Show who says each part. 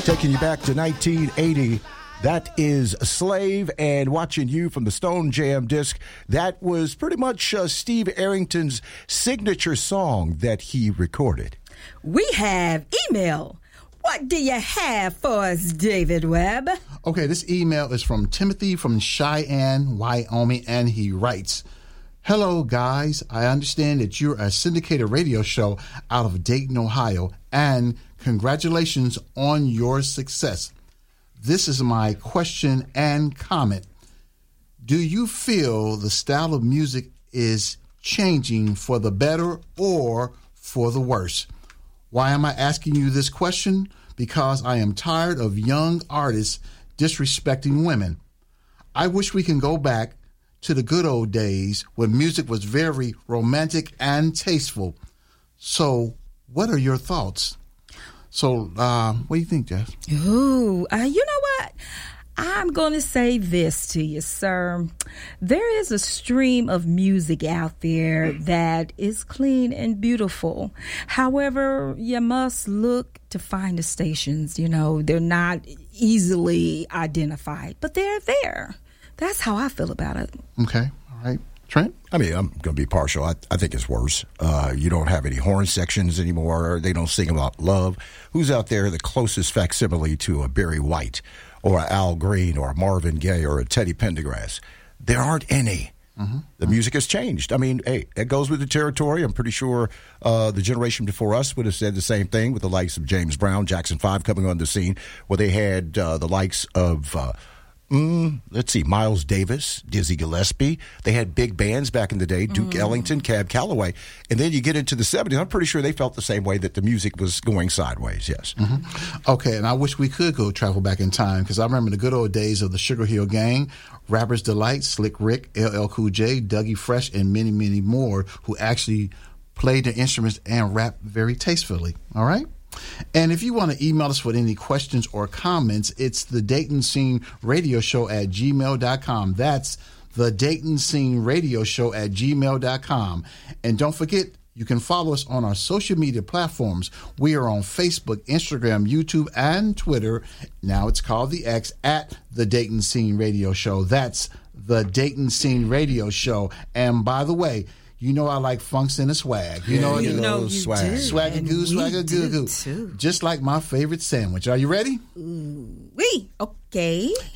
Speaker 1: Taking you back to 1980. That is Slave, and Watching You from the Stone Jam disc. That was pretty much Steve Arrington's signature song that he recorded.
Speaker 2: We have email. What do you have for us, David Webb?
Speaker 3: Okay, this email is from Timothy from Cheyenne, Wyoming, and he writes, "Hello, guys. I understand that you're a syndicated radio show out of Dayton, Ohio, and congratulations on your success. This is my question and comment. Do you feel the style of music is changing for the better or for the worse? Why am I asking you this question? Because I am tired of young artists disrespecting women. I wish we can go back to the good old days when music was very romantic and tasteful. So, what are your thoughts?" So, what do you think, Jess?
Speaker 2: Ooh, you know what? I'm going to say this to you, sir. There is a stream of music out there that is clean and beautiful. However, you must look to find the stations. You know, they're not easily identified, but they're there. That's how I feel about it.
Speaker 3: Okay, all right. Trent?
Speaker 1: I mean, I'm going to be partial. I think it's worse. You don't have any horn sections anymore. They don't sing about love. Who's out there the closest facsimile to a Barry White or a Al Green or a Marvin Gaye or a Teddy Pendergrass? There aren't any. Mm-hmm. The music has changed. I mean, hey, it goes with the territory. I'm pretty sure the generation before us would have said the same thing with the likes of James Brown, Jackson 5 coming on the scene, where they had the likes of... let's see, Miles Davis, Dizzy Gillespie. They had big bands back in the day, Duke Ellington, Cab Calloway. And then you get into the 70s. I'm pretty sure they felt the same way that the music was going sideways, yes.
Speaker 3: Mm-hmm. Okay, and I wish we could go travel back in time because I remember the good old days of the Sugar Hill Gang, Rapper's Delight, Slick Rick, LL Cool J, Dougie Fresh, and many, many more who actually played their instruments and rapped very tastefully. All right? And if you want to email us with any questions or comments, it's the Dayton Scene Radio Show at gmail.com. That's the Dayton Scene Radio Show at gmail.com. And don't forget, you can follow us on our social media platforms. We are on Facebook, Instagram, YouTube, and Twitter. Now it's called the X at the Dayton Scene Radio Show. That's the Dayton Scene Radio Show. And by the way, you know I like funks and a swag. You know
Speaker 2: you
Speaker 1: swag.
Speaker 3: Swagger goo, swagger goo goo. Just like my favorite sandwich. Are you ready?
Speaker 2: Oui, okay.